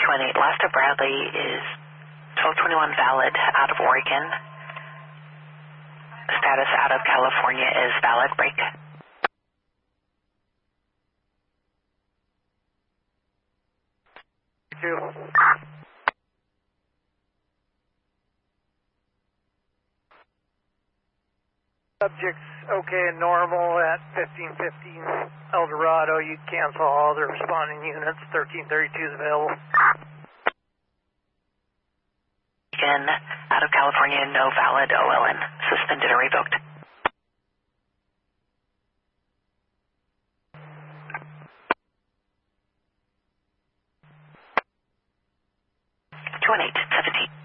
218, last of Bradley is 1221 valid out of Oregon. Status out of California is valid. Break. Subjects okay and normal at 1515 El Dorado. You cancel all the responding units. 1332 is available. Again, out of California, no valid OLN. Suspended or revoked. 218, 17.